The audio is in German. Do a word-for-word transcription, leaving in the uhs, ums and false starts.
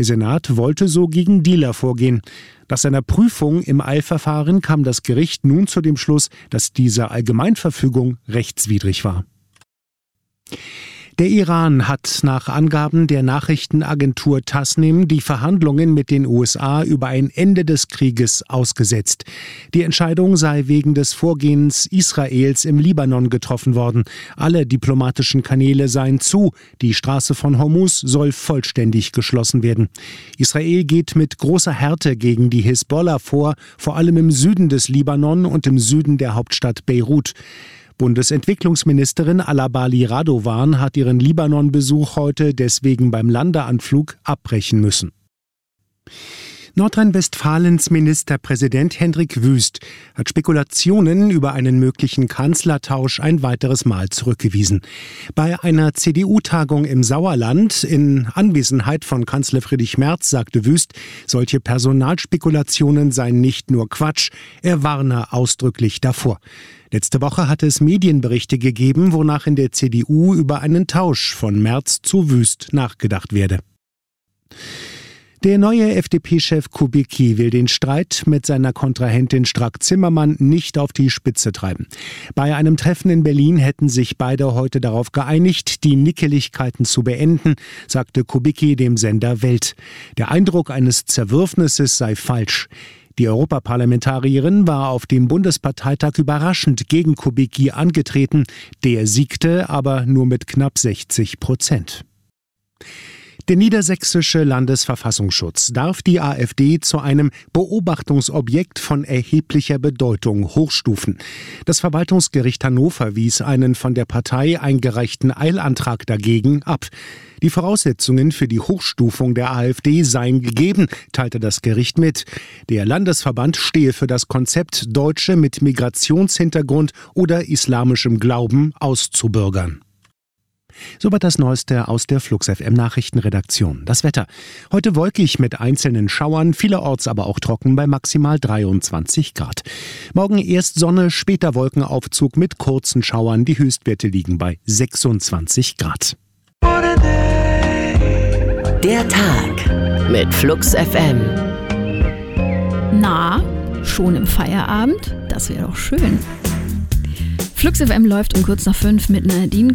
Der Senat wollte so gegen Dealer vorgehen. Nach seiner Prüfung im Eilverfahren kam das Gericht nun zu dem Schluss, dass diese Allgemeinverfügung rechtswidrig war. Der Iran hat nach Angaben der Nachrichtenagentur Tasnim die Verhandlungen mit den U S A über ein Ende des Krieges ausgesetzt. Die Entscheidung sei wegen des Vorgehens Israels im Libanon getroffen worden. Alle diplomatischen Kanäle seien zu. Die Straße von Hormuz soll vollständig geschlossen werden. Israel geht mit großer Härte gegen die Hisbollah vor, vor allem im Süden des Libanon und im Süden der Hauptstadt Beirut. Bundesentwicklungsministerin Alabali Radovan hat ihren Libanon-Besuch heute deswegen beim Landeanflug abbrechen müssen. Nordrhein-Westfalens Ministerpräsident Hendrik Wüst hat Spekulationen über einen möglichen Kanzlertausch ein weiteres Mal zurückgewiesen. Bei einer C D U-Tagung im Sauerland in Anwesenheit von Kanzler Friedrich Merz sagte Wüst, solche Personalspekulationen seien nicht nur Quatsch, er warne ausdrücklich davor. Letzte Woche hatte es Medienberichte gegeben, wonach in der C D U über einen Tausch von Merz zu Wüst nachgedacht werde. Der neue F D P-Chef Kubicki will den Streit mit seiner Kontrahentin Strack-Zimmermann nicht auf die Spitze treiben. Bei einem Treffen in Berlin hätten sich beide heute darauf geeinigt, die Nickeligkeiten zu beenden, sagte Kubicki dem Sender Welt. Der Eindruck eines Zerwürfnisses sei falsch. Die Europaparlamentarierin war auf dem Bundesparteitag überraschend gegen Kubicki angetreten. Der siegte aber nur mit knapp sechzig Prozent. Der niedersächsische Landesverfassungsschutz darf die AfD zu einem Beobachtungsobjekt von erheblicher Bedeutung hochstufen. Das Verwaltungsgericht Hannover wies einen von der Partei eingereichten Eilantrag dagegen ab. Die Voraussetzungen für die Hochstufung der AfD seien gegeben, teilte das Gericht mit. Der Landesverband stehe für das Konzept, Deutsche mit Migrationshintergrund oder islamischem Glauben auszubürgern. Soweit das Neueste aus der Flux F M Nachrichtenredaktion. Das Wetter. Heute wolkig mit einzelnen Schauern, vielerorts aber auch trocken bei maximal dreiundzwanzig Grad. Morgen erst Sonne, später Wolkenaufzug mit kurzen Schauern. Die Höchstwerte liegen bei sechsundzwanzig Grad. Der Tag mit Flux F M. Na, schon im Feierabend? Das wäre doch schön. Flux F M läuft um kurz nach fünf mit Nadine